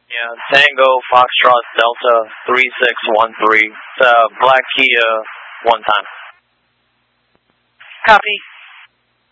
Yeah, Tango Foxtrot Delta 3613. Black Kia, one time. Copy.